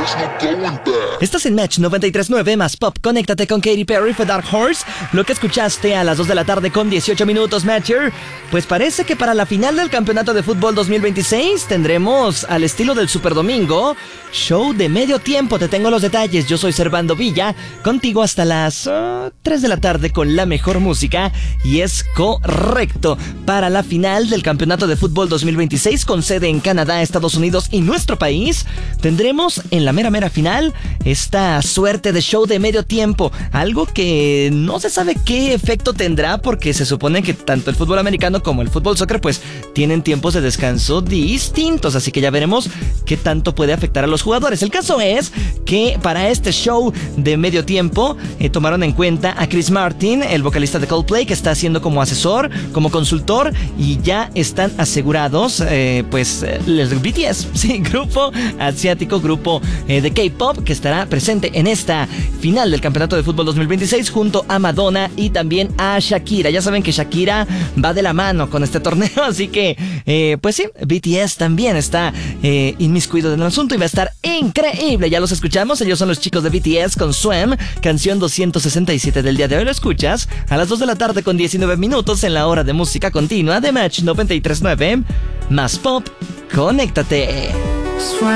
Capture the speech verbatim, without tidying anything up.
Estás en Match noventa y tres punto nueve más Pop. Conéctate con Katy Perry, fue Dark Horse. Lo que escuchaste a las dos de la tarde con dieciocho minutos, Matcher. Pues parece que para la final del Campeonato de Fútbol dos mil veintiséis tendremos, al estilo del Super Domingo, show de medio tiempo. Te tengo los detalles. Yo soy Servando Villa, contigo hasta las uh, tres de la tarde con la mejor música. Y es correcto, para la final del Campeonato de Fútbol dos mil veintiséis, con sede en Canadá, Estados Unidos y nuestro país, tendremos en la mera mera final esta suerte de show de medio tiempo, algo que no se sabe qué efecto tendrá, porque se supone que tanto el fútbol americano como el fútbol soccer pues tienen tiempos de descanso distintos, así que ya veremos qué tanto puede afectar a los jugadores. El caso es que para este show de medio tiempo eh, tomaron en cuenta a Chris Martin, el vocalista de Coldplay, que está haciendo como asesor, como consultor, y ya están asegurados eh, pues el B T S, sí, grupo asiático, grupo eh, de K-pop, que estará presente en esta final del Campeonato de Fútbol dos mil veintiséis junto a Madonna y también a Shakira. Ya saben que Shakira va de la mano con este torneo, así que eh, pues sí, B T S también está eh, inmiscuido en el asunto y va a estar increíble. Ya los escuchamos, ellos son los chicos de B T S con Swim, canción doscientos sesenta y siete del día de hoy. Lo escuchas a las dos de la tarde con diecinueve minutos en la hora de música continua de Match noventa y tres punto nueve más Pop. Conéctate.